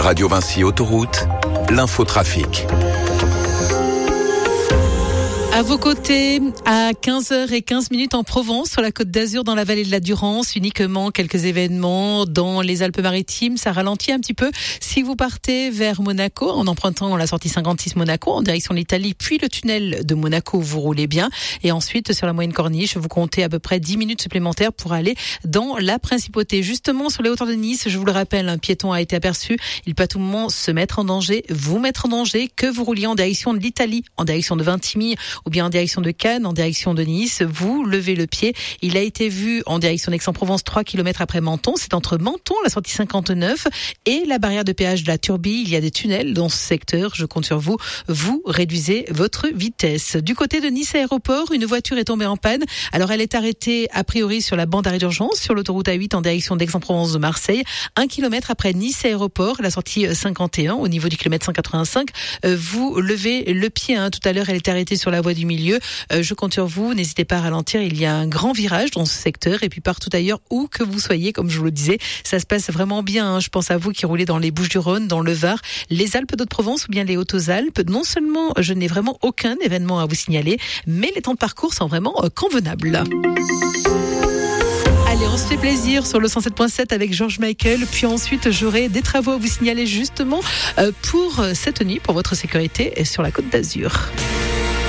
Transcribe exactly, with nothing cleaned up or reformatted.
Radio Vinci Autoroute, l'infotrafic. À vos côtés, à quinze heures quinze en Provence, sur la Côte d'Azur, dans la vallée de la Durance, uniquement quelques événements dans les Alpes-Maritimes. Ça ralentit un petit peu si vous partez vers Monaco, en empruntant la sortie cinquante-six Monaco, en direction de l'Italie, puis le tunnel de Monaco, vous roulez bien. Et ensuite, sur la moyenne corniche, vous comptez à peu près dix minutes supplémentaires pour aller dans la Principauté. Justement, sur les hauteurs de Nice, je vous le rappelle, un piéton a été aperçu. Il peut à tout moment se mettre en danger, vous mettre en danger, que vous rouliez en direction de l'Italie, en direction de Vintimille, ou bien en direction de Cannes, en direction de Nice, vous levez le pied. Il a été vu en direction d'Aix-en-Provence, trois kilomètres après Menton. C'est entre Menton, la sortie cinquante-neuf, et la barrière de péage de la Turbie. Il y a des tunnels dans ce secteur. Je compte sur vous. Vous réduisez votre vitesse. Du côté de Nice Aéroport, une voiture est tombée en panne. Alors, elle est arrêtée, a priori, sur la bande d'arrêt d'urgence, sur l'autoroute A huit en direction d'Aix-en-Provence de Marseille. Un kilomètre après Nice Aéroport, la sortie cinquante et un, au niveau du kilomètre cent quatre-vingt-cinq. Vous levez le pied, hein. Tout à l'heure, elle est arrêtée sur la voie du milieu. Euh, je compte sur vous, n'hésitez pas à ralentir, il y a un grand virage dans ce secteur et puis partout ailleurs où que vous soyez, comme je vous le disais, ça se passe vraiment bien, hein. Je pense à vous qui roulez dans les Bouches-du-Rhône, dans le Var, les Alpes d'Haute-Provence ou bien les Hautes-Alpes. Non seulement je n'ai vraiment aucun événement à vous signaler, mais les temps de parcours sont vraiment euh, convenables. Allez, on se fait plaisir sur le cent sept point sept avec George Michael. Puis ensuite, j'aurai des travaux à vous signaler justement euh, pour cette nuit, pour votre sécurité sur la Côte d'Azur.